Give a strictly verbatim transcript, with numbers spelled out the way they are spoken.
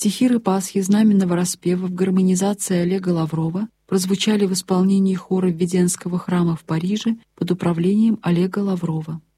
Стихиры Пасхи знаменного распева в гармонизации Олега Лаврова прозвучали в исполнении хора Введенского храма в Париже под управлением Олега Лаврова.